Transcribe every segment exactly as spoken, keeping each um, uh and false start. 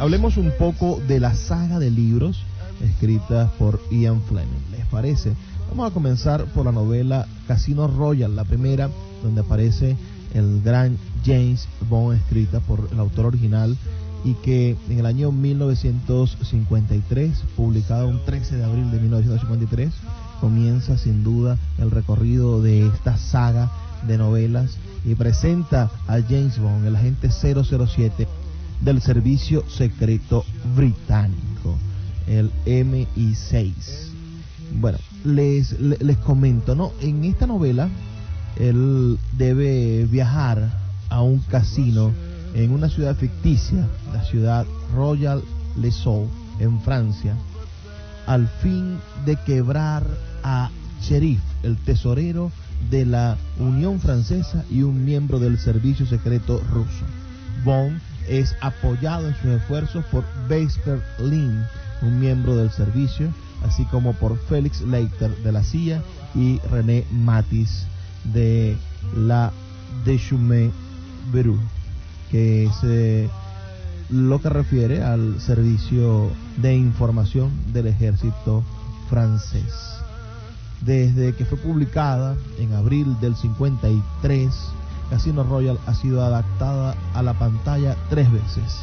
hablemos un poco de la saga de libros escritas por Ian Fleming. ¿Les parece? Vamos a comenzar por la novela Casino Royale, la primera, donde aparece el gran James Bond, escrita por el autor original, y que en el año mil novecientos cincuenta y tres, publicada un trece de abril de mil novecientos cincuenta y tres, comienza sin duda el recorrido de esta saga de novelas y presenta a James Bond, el agente cero cero siete del Servicio Secreto Británico, el M I seis. Bueno, les, les, les comento, ¿no? En esta novela, él debe viajar a un casino en una ciudad ficticia, la ciudad Royal Les Sceaux, en Francia, al fin de quebrar a Sheriff, el tesorero de la Unión Francesa y un miembro del servicio secreto ruso. Bond es apoyado en sus esfuerzos por Vesper Lynd, un miembro del servicio, así como por Felix Leiter de la C I A y René Mathis de la Deschutes Bureau, que es eh, lo que refiere al servicio de información del ejército francés. Desde que fue publicada en abril del cincuenta y tres, Casino Royale ha sido adaptada a la pantalla tres veces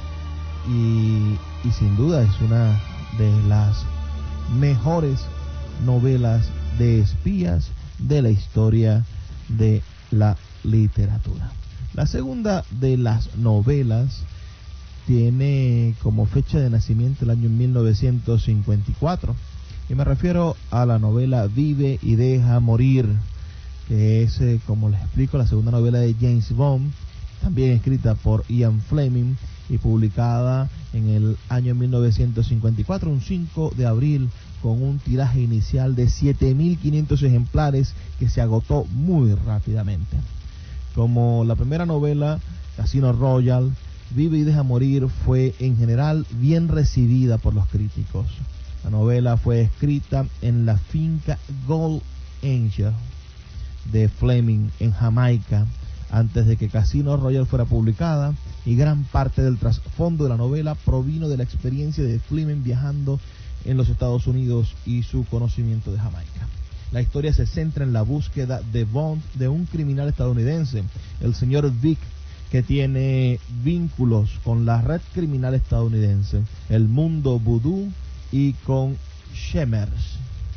y, y sin duda es una de las mejores novelas de espías de la historia de la literatura. La segunda de las novelas tiene como fecha de nacimiento el año mil novecientos cincuenta y cuatro, y me refiero a la novela Vive y deja morir, que es, eh, como les explico, la segunda novela de James Bond, también escrita por Ian Fleming y publicada en el año mil novecientos cincuenta y cuatro, un cinco de abril, con un tiraje inicial de siete mil quinientos ejemplares que se agotó muy rápidamente. Como la primera novela, Casino Royale, Vive y deja morir fue en general bien recibida por los críticos. La novela fue escrita en la finca Gold Angel de Fleming en Jamaica antes de que Casino Royale fuera publicada, y gran parte del trasfondo de la novela provino de la experiencia de Fleming viajando en los Estados Unidos y su conocimiento de Jamaica. La historia se centra en la búsqueda de Bond de un criminal estadounidense, el señor Vic, que tiene vínculos con la red criminal estadounidense, el mundo vudú, y con Shemers,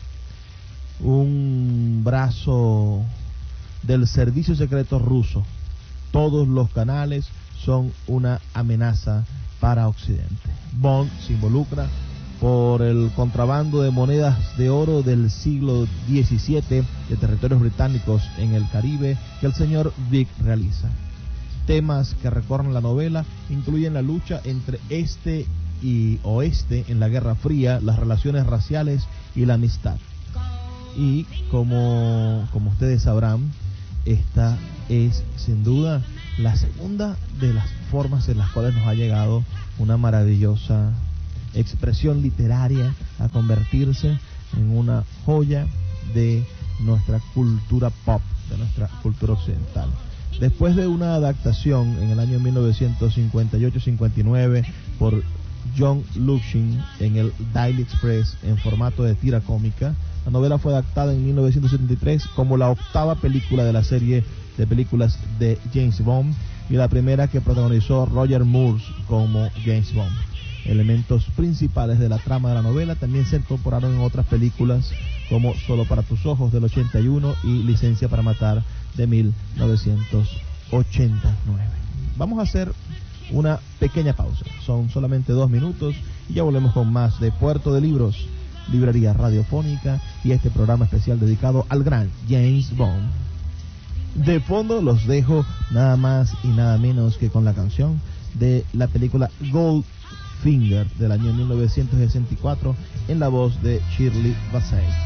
un brazo del servicio secreto ruso. Todos los canales son una amenaza para Occidente. Bond se involucra por el contrabando de monedas de oro del siglo diecisiete de territorios británicos en el Caribe que el señor Vic realiza. Temas que recorren la novela incluyen la lucha entre este y oeste en la Guerra Fría, las relaciones raciales y la amistad. Y como, como ustedes sabrán, esta es sin duda la segunda de las formas en las cuales nos ha llegado una maravillosa expresión literaria a convertirse en una joya de nuestra cultura pop, de nuestra cultura occidental. Después de una adaptación en el año mil novecientos cincuenta y ocho cincuenta y nueve por John Lushing en el Daily Express en formato de tira cómica, la novela fue adaptada en mil novecientos setenta y tres como la octava película de la serie de películas de James Bond y la primera que protagonizó Roger Moore como James Bond. Elementos principales de la trama de la novela también se incorporaron en otras películas como Solo para tus ojos del ochenta y uno y Licencia para matar de mil novecientos ochenta y nueve. Vamos a hacer una pequeña pausa, son solamente dos minutos y ya volvemos con más de Puerto de Libros, librería radiofónica y este programa especial dedicado al gran James Bond. De fondo los dejo nada más y nada menos que con la canción de la película Goldfinger del año mil novecientos sesenta y cuatro en la voz de Shirley Bassey.